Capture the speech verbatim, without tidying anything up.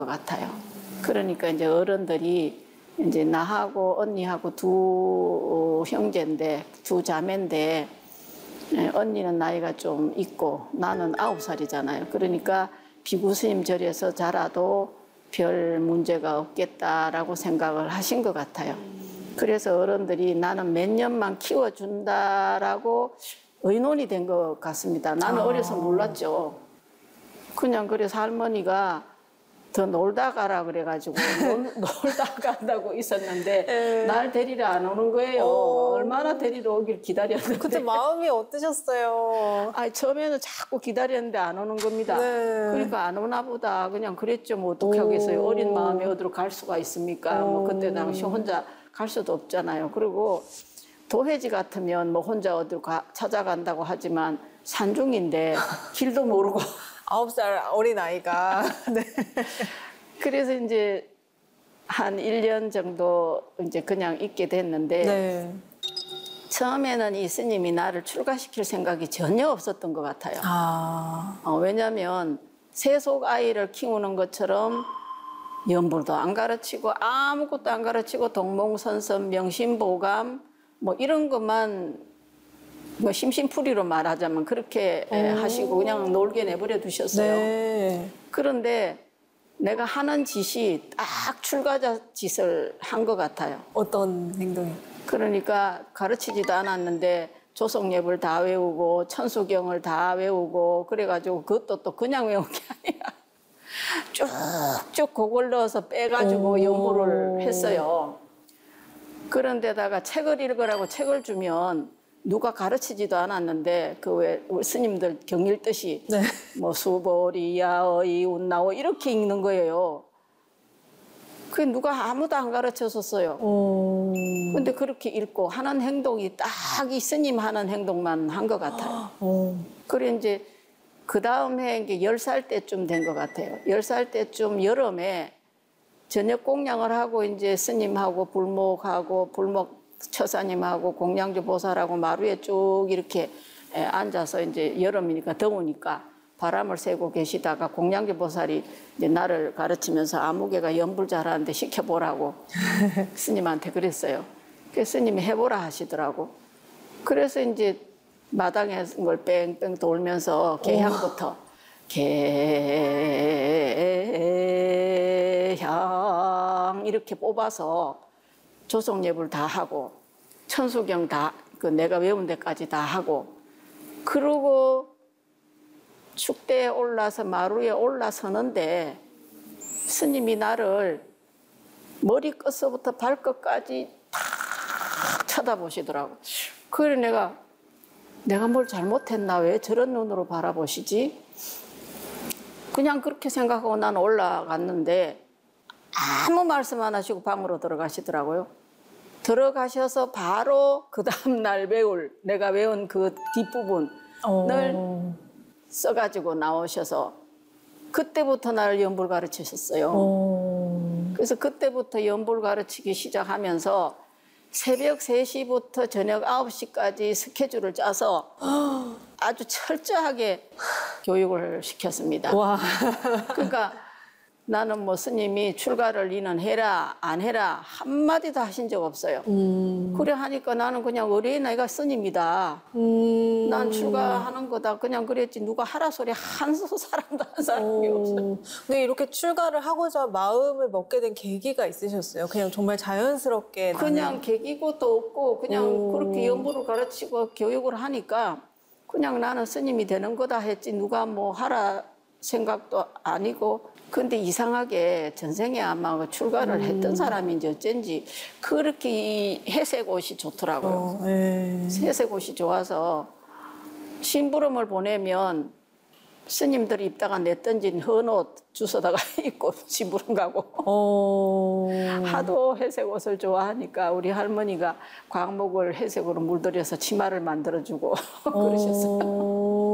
같아요. 그러니까 이제 어른들이 이제 나하고 언니하고 두 형제인데, 두 자매인데, 언니는 나이가 좀 있고 나는 아홉 살이잖아요. 그러니까 비구스님 절에서 자라도 별 문제가 없겠다라고 생각을 하신 것 같아요. 그래서 어른들이 나는 몇 년만 키워준다라고 의논이 된 것 같습니다. 나는 아. 어려서 몰랐죠. 그냥 그래서 할머니가 더 놀다 가라 그래가지고 놀, 놀다 간다고 있었는데 에. 날 데리러 안 오는 거예요. 오. 얼마나 데리러 오길 기다렸는데. 그때 마음이 어떠셨어요? 아, 처음에는 자꾸 기다렸는데 안 오는 겁니다. 네. 그러니까 안 오나 보다 그냥 그랬죠. 뭐 어떻게 하겠어요. 어린 마음에 어디로 갈 수가 있습니까? 뭐 그때 당시 혼자 갈 수도 없잖아요. 그리고 도해지 같으면 뭐 혼자 어디로 가, 찾아간다고 하지만 산중인데 길도 모르고 아홉 살 어린 아이가. 네. 그래서 이제 한 일 년 정도 이제 그냥 있게 됐는데 네. 처음에는 이 스님이 나를 출가시킬 생각이 전혀 없었던 것 같아요. 아. 어, 왜냐하면 세속 아이를 키우는 것처럼 연불도 안 가르치고 아무것도 안 가르치고 동몽선선 명심보감 뭐 이런 것만 뭐 심심풀이로 말하자면 그렇게 에, 하시고 그냥 놀게 내버려 두셨어요. 네. 그런데 내가 하는 짓이 딱 출가자 짓을 한 것 같아요. 어떤 행동이? 그러니까 가르치지도 않았는데 조성예불 다 외우고 천수경을 다 외우고 그래가지고 그것도 또 그냥 외운 게 아니라 쭉쭉 곡을 넣어서 빼가지고 연구를 했어요. 그런데다가 책을 읽으라고 책을 주면 누가 가르치지도 않았는데 그 왜 스님들 경 읽듯이 네. 뭐 수보리, 야의, 운나오 이렇게 읽는 거예요. 그게 누가 아무도 안 가르쳐줬어요. 오. 근데 그렇게 읽고 하는 행동이 딱 이 스님 하는 행동만 한 것 같아요. 오. 그래 이제 그 다음에 이게 열 살 때쯤 된 것 같아요. 열 살 때쯤 여름에 저녁 공양을 하고 이제 스님하고 불목하고 불목 처사님하고 공양주 보살하고 마루에 쭉 이렇게 앉아서 이제 여름이니까 더우니까 바람을 쐬고 계시다가 공양주 보살이 이제 나를 가르치면서 아무개가 연불 잘하는데 시켜보라고 스님한테 그랬어요. 그래서 스님이 해보라 하시더라고. 그래서 이제 마당에 걸 뺑뺑 돌면서 개향부터 개향 이렇게 뽑아서 조성예불 다 하고 천수경 다 그 내가 외운 데까지 다 하고 그러고 축대에 올라서 마루에 올라서는데 스님이 나를 머리 끝서부터 발끝까지 다 쳐다보시더라고. 그래 내가 내가 뭘 잘못했나 왜 저런 눈으로 바라보시지? 그냥 그렇게 생각하고 난 올라갔는데 아무 말씀 안 하시고 방으로 들어가시더라고요. 들어가셔서 바로 그 다음날 외울 내가 외운 그 뒷부분을 오. 써가지고 나오셔서 그때부터 나를 연불 가르치셨어요. 오. 그래서 그때부터 연불 가르치기 시작하면서 새벽 세 시부터 저녁 아홉 시까지 스케줄을 짜서 아주 철저하게 교육을 시켰습니다. 와. 그러니까 나는 뭐 스님이 출가를 니는 해라 안 해라 한마디도 하신 적 없어요. 음. 그래 하니까 나는 그냥 어린아이가 스님이다. 음. 난 출가하는 거다. 그냥 그랬지 누가 하라 소리 한 사람도 한 사람이 오. 없어요. 근데 이렇게 출가를 하고자 마음을 먹게 된 계기가 있으셨어요? 그냥 정말 자연스럽게 그냥 나는... 계기고도 없고 그냥 오. 그렇게 연구를 가르치고 교육을 하니까 그냥 나는 스님이 되는 거다 했지 누가 뭐 하라 생각도 아니고. 근데 이상하게 전생에 아마 그 출가를 음. 했던 사람인지 어쩐지 그렇게 이 회색 옷이 좋더라고요. 어, 네. 회색 옷이 좋아서 심부름을 보내면 스님들이 입다가 내던진 헌옷 주워다가 입고 심부름 가고 어... 하도 회색 옷을 좋아하니까 우리 할머니가 광목을 회색으로 물들여서 치마를 만들어주고 그러셨어요.